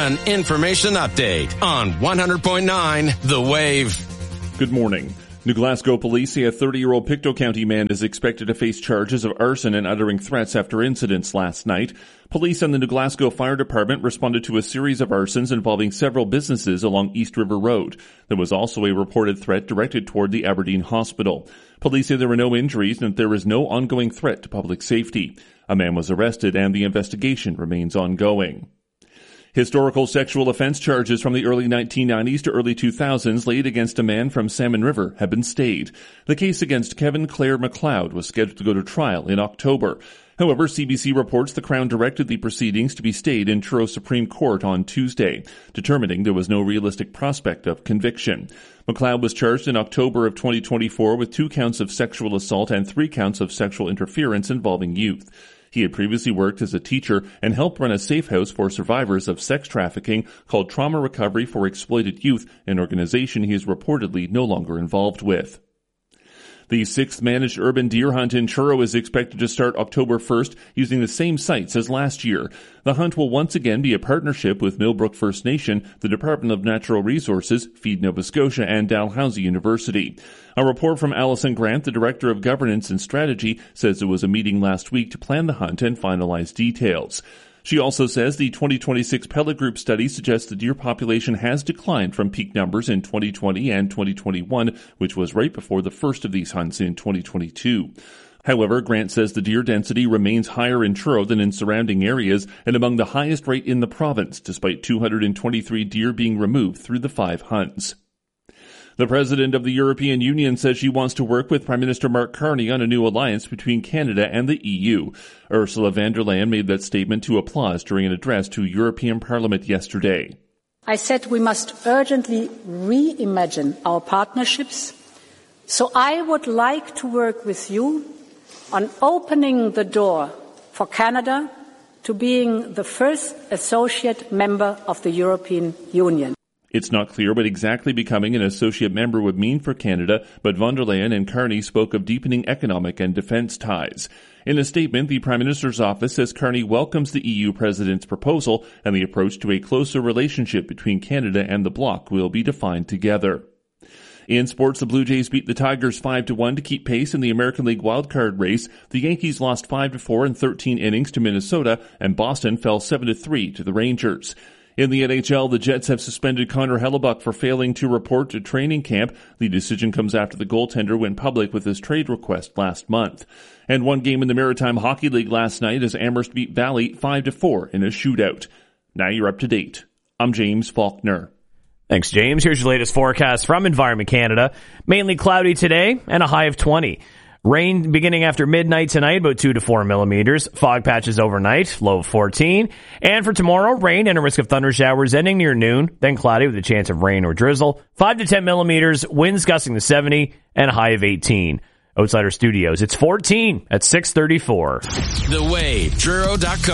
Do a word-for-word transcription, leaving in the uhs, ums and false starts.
An information update on one hundred point nine The Wave. Good morning. New Glasgow police say a thirty-year-old Pictou County man is expected to face charges of arson and uttering threats after incidents last night. Police and the New Glasgow Fire Department responded to a series of arsons involving several businesses along East River Road. There was also a reported threat directed toward the Aberdeen Hospital. Police say there were no injuries and that there is no ongoing threat to public safety. A man was arrested and the investigation remains ongoing. Historical sexual offense charges from the early nineteen nineties to early two thousands laid against a man from Salmon River have been stayed. The case against Kevin Clare McLeod was scheduled to go to trial in October. However, C B C reports the Crown directed the proceedings to be stayed in Truro Supreme Court on Tuesday, determining there was no realistic prospect of conviction. McLeod was charged in October of twenty twenty-four with two counts of sexual assault and three counts of sexual interference involving youth. He had previously worked as a teacher and helped run a safe house for survivors of sex trafficking called Trauma Recovery for Exploited Youth, an organization he is reportedly no longer involved with. The sixth managed urban deer hunt in Truro is expected to start October first using the same sites as last year. The hunt will once again be a partnership with Millbrook First Nation, the Department of Natural Resources, Feed Nova Scotia, and Dalhousie University. A report from Alison Grant, the Director of Governance and Strategy, says there was a meeting last week to plan the hunt and finalize details. She also says the twenty twenty-six Pellet Group study suggests the deer population has declined from peak numbers in twenty twenty and twenty twenty-one, which was right before the first of these hunts in twenty twenty-two. However, Grant says the deer density remains higher in Truro than in surrounding areas and among the highest rate in the province, despite two hundred twenty-three deer being removed through the five hunts. The President of the European Union says she wants to work with Prime Minister Mark Carney on a new alliance between Canada and the E U. Ursula von der Leyen made that statement to applause during an address to European Parliament yesterday. I said we must urgently reimagine our partnerships, so I would like to work with you on opening the door for Canada to being the first associate member of the European Union. It's not clear what exactly becoming an associate member would mean for Canada, but von der Leyen and Carney spoke of deepening economic and defence ties. In a statement, the Prime Minister's office says Carney welcomes the E U President's proposal and the approach to a closer relationship between Canada and the bloc will be defined together. In sports, the Blue Jays beat the Tigers five to one to keep pace in the American League wildcard race. The Yankees lost five to four in thirteen innings to Minnesota, and Boston fell seven to three to the Rangers. In the N H L, the Jets have suspended Connor Hellebuck for failing to report to training camp. The decision comes after the goaltender went public with his trade request last month. And one game in the Maritime Hockey League last night as Amherst beat Valley five to four in a shootout. Now you're up to date. I'm James Faulkner. Thanks, James. Here's your latest forecast from Environment Canada. Mainly cloudy today and a high of twenty. Rain beginning after midnight tonight, about two to four millimeters. Fog patches overnight, low of fourteen. And for tomorrow, rain and a risk of thunder showers ending near noon, then cloudy with a chance of rain or drizzle. five to ten millimeters, winds gusting to seventy, and a high of eighteen. Outsider Studios, it's fourteen at six thirty-four. The Wave, Truro dot com.